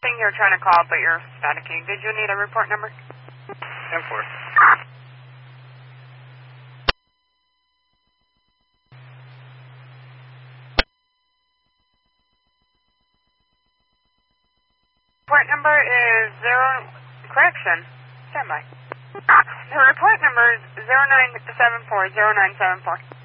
seeing you're trying to call, but you're staticking. Did you need a report number? 10-4. Report number is correction. Stand by. The report number is 09740974.